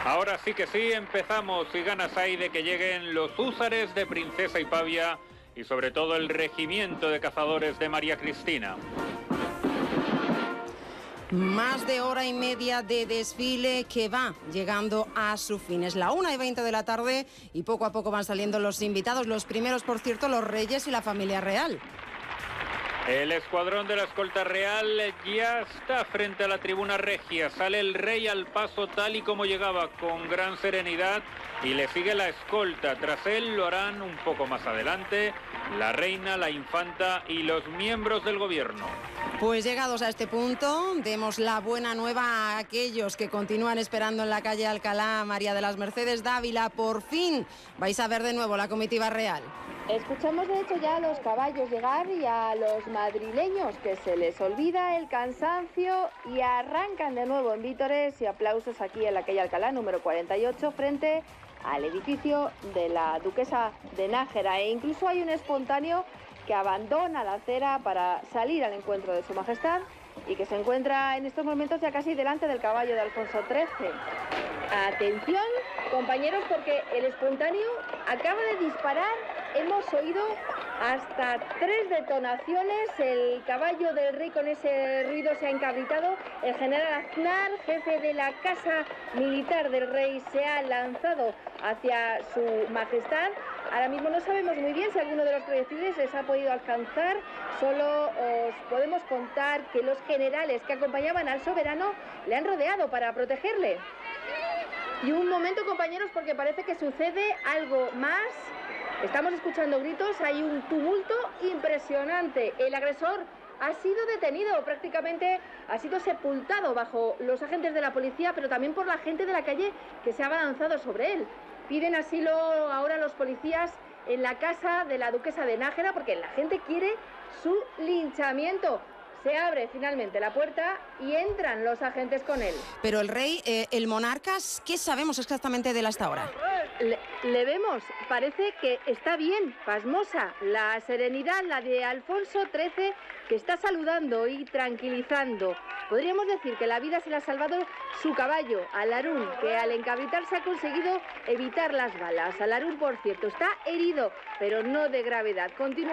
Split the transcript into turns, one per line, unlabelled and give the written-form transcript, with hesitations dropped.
Ahora sí que sí, empezamos y ganas hay de que lleguen los húsares de Princesa y Pavia y sobre todo el regimiento de cazadores de María Cristina.
Más de hora y media de desfile que va llegando a su fin. Es la 1:20 de la tarde y poco a poco van saliendo los invitados. Los primeros, por cierto, los reyes y la familia real.
El escuadrón de la escolta real ya está frente a la tribuna regia. Sale el rey al paso tal y como llegaba, con gran serenidad, y le sigue la escolta. Tras él lo harán un poco más adelante la reina, la infanta y los miembros del gobierno.
Pues llegados a este punto, demos la buena nueva a aquellos que continúan esperando en la calle Alcalá. María de las Mercedes Dávila, por fin vais a ver de nuevo la comitiva real.
Escuchamos de hecho ya a los caballos llegar y a los madrileños que se les olvida el cansancio y arrancan de nuevo en vítores y aplausos aquí en la calle Alcalá número 48 frente al edificio de la Duquesa de Nájera, e incluso hay un espontáneo que abandona la acera para salir al encuentro de su majestad y que se encuentra en estos momentos ya casi delante del caballo de Alfonso XIII. Atención, compañeros, porque el espontáneo acaba de disparar. Hemos oído hasta 3 detonaciones. El caballo del rey con ese ruido se ha encabritado. El general Aznar, jefe de la casa militar del rey, se ha lanzado hacia su majestad. Ahora mismo no sabemos muy bien si alguno de los proyectiles les ha podido alcanzar. Solo os podemos contar que los generales que acompañaban al soberano le han rodeado para protegerle. Y un momento, compañeros, porque parece que sucede algo más. Estamos escuchando gritos, hay un tumulto impresionante. El agresor ha sido detenido, prácticamente ha sido sepultado bajo los agentes de la policía, pero también por la gente de la calle que se ha abalanzado sobre él. Piden asilo ahora los policías en la casa de la Duquesa de Nájera porque la gente quiere su linchamiento. Se abre finalmente la puerta y entran los agentes con él.
Pero el rey, el monarca, ¿qué sabemos exactamente de él hasta ahora?
Le vemos, parece que está bien, pasmosa. La serenidad, la de Alfonso XIII, que está saludando y tranquilizando. Podríamos decir que la vida se le ha salvado su caballo, Alarún, que al encabritarse ha conseguido evitar las balas. Alarún, por cierto, está herido, pero no de gravedad. Continúa